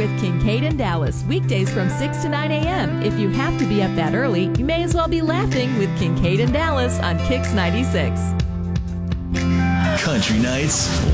with Kincaid and Dallas, weekdays from 6 to 9 a.m. If you have to be up that early, you may as well be laughing with Kincaid and Dallas on Kix 96. Country Nights